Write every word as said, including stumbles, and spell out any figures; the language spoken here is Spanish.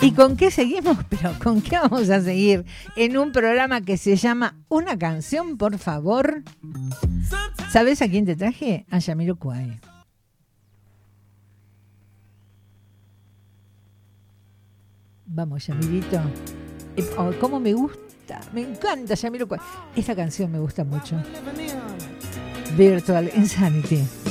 ¿Y con qué seguimos? Pero ¿con qué vamos a seguir en un programa que se llama Una canción, por favor? ¿Sabes a quién te traje? A Jamiroquai. Vamos, Yamirito. Oh, cómo me gusta, me encanta Jamiroquai. Esta canción me gusta mucho. Virtual Insanity.